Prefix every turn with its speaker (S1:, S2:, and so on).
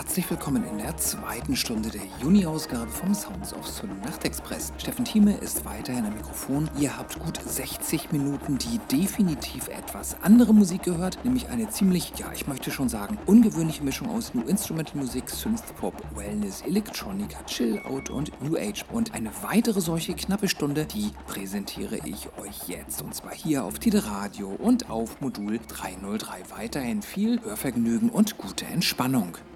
S1: herzlich willkommen in der zweiten Stunde der Juni-Ausgabe vom Sounds of Sun Nachtexpress. Steffen Thieme ist weiterhin am Mikrofon. Ihr habt gut 60 Minuten, die definitiv etwas andere Musik gehört, nämlich eine ziemlich, ich möchte schon sagen, ungewöhnliche Mischung aus New Instrumental Musik, Synthpop, Wellness, Electronica, Chill-Out und New Age. Und eine weitere solche knappe Stunde, die präsentiere ich euch jetzt. Und zwar hier auf Tide Radio und auf Modul 303. Weiterhin viel Hörvergnügen und gute Entspannung.